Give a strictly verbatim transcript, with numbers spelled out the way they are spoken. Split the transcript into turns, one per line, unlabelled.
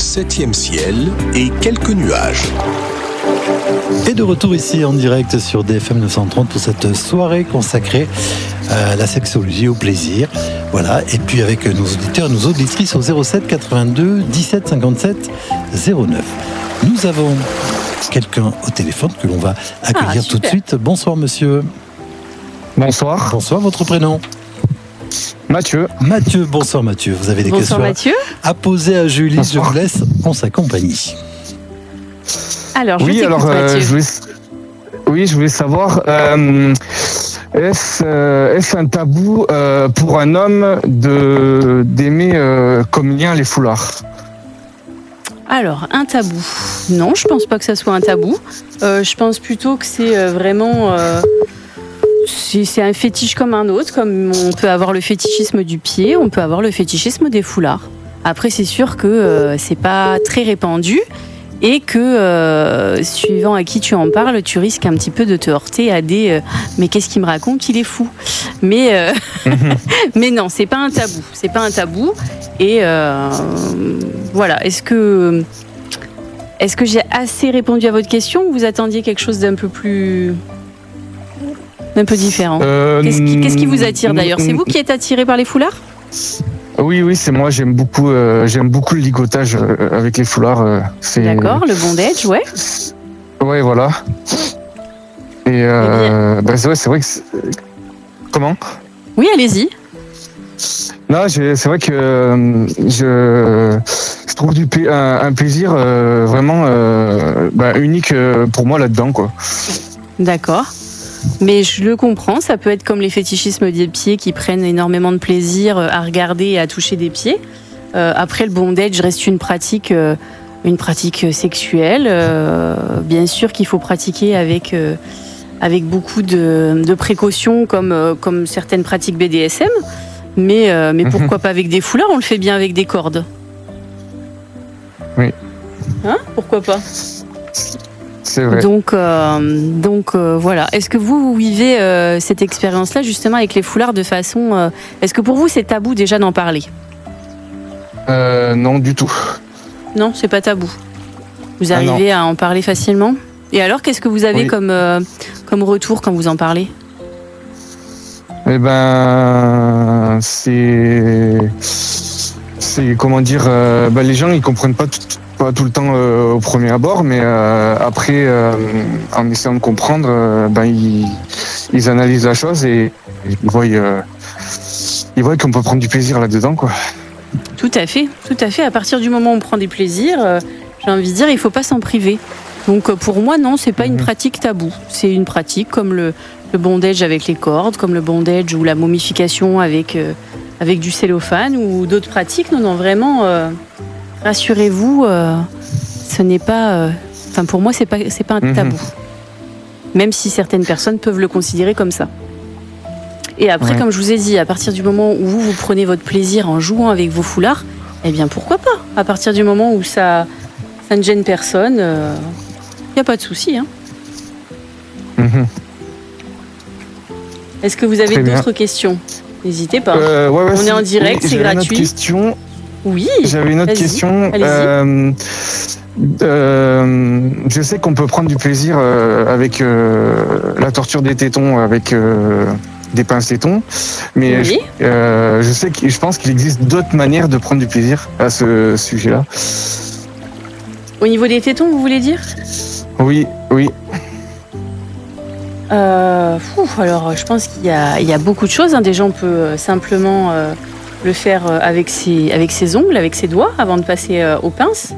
septième ciel et quelques nuages.
Et de retour ici en direct sur D F M neuf cent trente pour cette soirée consacrée à la sexologie, au plaisir. Voilà, et puis avec nos auditeurs et nos auditrices au zéro sept quatre-vingt-deux dix-sept cinquante-sept zéro neuf. Nous avons quelqu'un au téléphone que l'on va accueillir ah, tout de suite. Bonsoir monsieur.
Bonsoir.
Bonsoir, votre prénom?
Mathieu.
Mathieu, bonsoir Mathieu. Vous avez des
bonsoir,
questions
Mathieu.
à poser à Julie. Bonsoir. Je vous laisse en sa compagnie.
Alors, je
oui, alors, euh,
je
voulais, oui, je voulais savoir, euh, est-ce, euh, est-ce un tabou euh, pour un homme de, d'aimer euh, comme lien les foulards?
Alors, un tabou. Non, je pense pas que ça soit un tabou. Euh, je pense plutôt que c'est euh, vraiment... Euh, c'est, c'est un fétiche comme un autre. Comme on peut avoir le fétichisme du pied, on peut avoir le fétichisme des foulards. Après, c'est sûr que euh, c'est pas très répandu. Et que, euh, suivant à qui tu en parles, tu risques un petit peu de te heurter à des euh, « mais qu'est-ce qu'il me raconte, il est fou ». Mais, euh, mais non, c'est pas un tabou, c'est pas un tabou. Et euh, voilà, est-ce que, est-ce que j'ai assez répondu à votre question ou vous attendiez quelque chose d'un peu plus... d'un peu différent euh, qu'est-ce, qui, qu'est-ce qui vous attire d'ailleurs? C'est vous qui êtes attiré par les foulards?
Oui, oui, c'est moi. J'aime beaucoup, euh, j'aime beaucoup le ligotage euh, avec les foulards. Euh, c'est...
D'accord, le bondage, ouais.
Ouais, voilà. Et euh, bah, c'est, ouais, c'est vrai que c'est... Comment?
Oui, allez-y.
Non, j'ai, c'est vrai que euh, je, je trouve du, un, un plaisir euh, vraiment euh, bah, unique pour moi là-dedans, quoi.
D'accord. Mais je le comprends, ça peut être comme les fétichismes des pieds qui prennent énormément de plaisir à regarder et à toucher des pieds. Euh, après, le bondage reste une pratique, euh, une pratique sexuelle. Euh, bien sûr qu'il faut pratiquer avec, euh, avec beaucoup de, de précautions, comme, euh, comme certaines pratiques B D S M. Mais, euh, mais pourquoi pas avec des foulards? On le fait bien avec des cordes.
Oui.
Hein? Pourquoi pas?
C'est vrai.
Donc, euh, donc euh, voilà. Est-ce que vous, vous vivez euh, cette expérience-là justement avec les foulards de façon... Euh, est-ce que pour vous c'est tabou déjà d'en parler?
euh, Non, du tout.
Non, c'est pas tabou. Vous arrivez ah à en parler facilement? Et alors, qu'est-ce que vous avez oui. comme, euh, comme retour quand vous en parlez?
Eh ben, c'est... C'est, comment dire... Euh, ben, les gens, ils comprennent pas tout... Pas tout le temps euh, au premier abord, mais euh, après, euh, en essayant de comprendre, euh, ben, ils, ils analysent la chose et ils voient, euh, ils voient qu'on peut prendre du plaisir là-dedans, quoi.
Tout à fait, tout à fait. À partir du moment où on prend des plaisirs, euh, j'ai envie de dire, il ne faut pas s'en priver. Donc pour moi, non, c'est pas mmh. une pratique taboue. C'est une pratique comme le, le bondage avec les cordes, comme le bondage ou la momification avec, euh, avec du cellophane ou d'autres pratiques. Non, non, vraiment... Euh, rassurez-vous, euh, ce n'est pas... Enfin, euh, pour moi, c'est pas, c'est pas un tabou. Mmh. Même si certaines personnes peuvent le considérer comme ça. Et après, ouais. comme je vous ai dit, à partir du moment où vous, vous prenez votre plaisir en jouant avec vos foulards, eh bien, pourquoi pas? À partir du moment où ça, ça ne gêne personne, il euh, n'y a pas de souci. Hein.
Mmh.
Est-ce que vous avez Très d'autres bien. questions? N'hésitez pas.
Euh, ouais, ouais,
On est en direct, oui, c'est gratuit.
Une autre question.
Oui.
J'avais une autre
Vas-y.
question. Euh, euh, je sais qu'on peut prendre du plaisir euh, avec euh, la torture des tétons, avec euh, des pinces tétons, mais
oui.
je, euh, je sais que je pense qu'il existe d'autres manières de prendre du plaisir à ce sujet-là.
Au niveau des tétons, vous voulez dire?
Oui, oui.
Euh, ouf, alors, je pense qu'il y a, il y a beaucoup de choses. Hein. Déjà, on peut simplement euh, le faire avec ses, avec ses ongles, avec ses doigts, avant de passer euh, aux pinces.